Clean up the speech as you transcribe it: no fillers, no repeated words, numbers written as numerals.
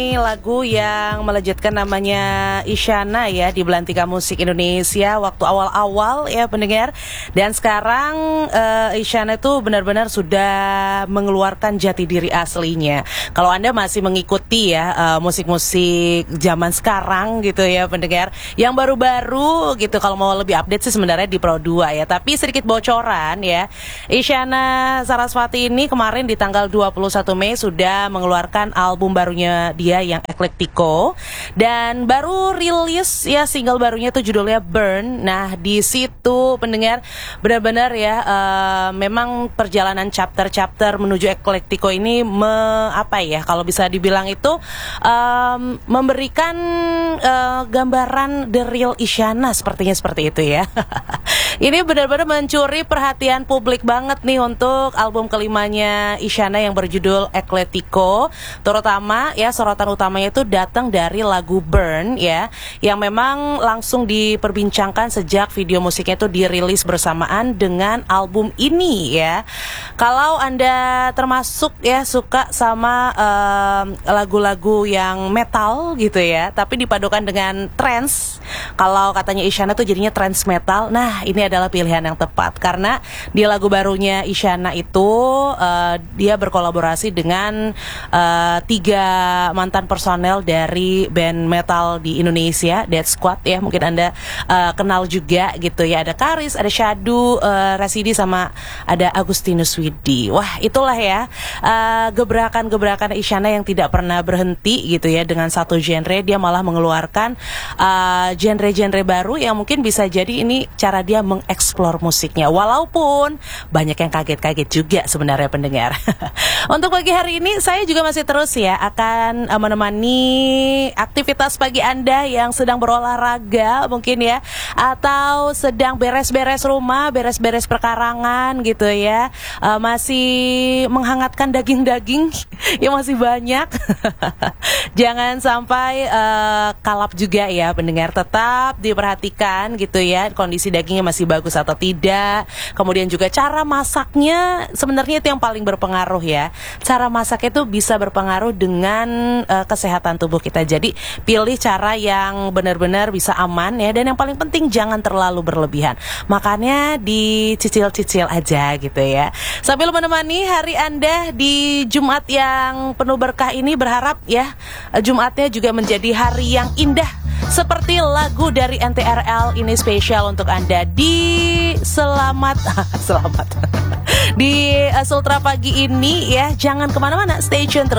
Ini lagu yang melejitkan namanya Isyana ya di Belantika Musik Indonesia waktu awal-awal ya pendengar. Dan sekarang Isyana itu benar-benar sudah mengeluarkan jati diri aslinya. Kalau Anda masih mengikuti ya musik-musik zaman sekarang gitu ya pendengar, yang baru-baru gitu, kalau mau lebih update sih sebenarnya di Pro 2 ya. Tapi sedikit bocoran ya, Isyana Sarasvati ini kemarin di tanggal 21 Mei sudah mengeluarkan album barunya dia yang Eclectico, dan baru rilis ya single barunya itu judulnya Burn. Nah di situ pendengar benar-benar ya memang perjalanan chapter menuju Eclectico ini kalau bisa dibilang itu memberikan gambaran the real Isyana, sepertinya seperti itu ya. Ini benar-benar mencuri perhatian publik banget nih untuk album kelimanya Isyana yang berjudul Eclectico, terutama ya sorotan utamanya itu datang dari lagu Burn ya, yang memang langsung diperbincangkan sejak video musiknya itu dirilis bersamaan dengan album ini ya. Kalau Anda termasuk ya suka sama lagu-lagu yang metal gitu ya, tapi dipadukan dengan trance, kalau katanya Isyana tuh jadinya trance metal. Nah ini adalah pilihan yang tepat, karena di lagu barunya Isyana itu dia berkolaborasi dengan 3 mantan personel dari band metal di Indonesia, Dead Squad ya, mungkin Anda kenal juga gitu ya. Ada Karis, ada Syadu, Rasidi, sama ada Agustinus Widi. Wah itulah ya gebrakan-gebrakan Isyana yang tidak pernah berhenti gitu ya dengan satu genre. Dia malah mengeluarkan genre-genre baru yang mungkin bisa jadi ini cara dia mengeksplor musiknya, walaupun banyak yang kaget-kaget juga sebenarnya pendengar. Untuk pagi hari ini saya juga masih terus ya akan menemani aktivitas pagi Anda yang sedang berolahraga mungkin ya, atau sedang beres-beres rumah, beres-beres perkarangan gitu ya, masih menghangatkan daging-daging yang masih banyak. Jangan sampai kalap juga ya pendengar, tetap diperhatikan gitu ya, kondisi dagingnya masih bagus atau tidak. Kemudian juga cara masaknya sebenarnya itu yang paling berpengaruh ya. Cara masaknya itu bisa berpengaruh dengan kesehatan tubuh kita. Jadi pilih cara yang benar-benar bisa aman ya, dan yang paling penting jangan terlalu berlebihan. Makannya dicicil-cicil aja gitu ya. Sambil menemani hari Anda di Jumat yang penuh berkah ini, berharap ya Jumatnya juga menjadi hari yang indah seperti lagu dari NTRL ini, spesial untuk Anda di selamat di Sultra pagi ini ya. Jangan kemana-mana, stay tune terus.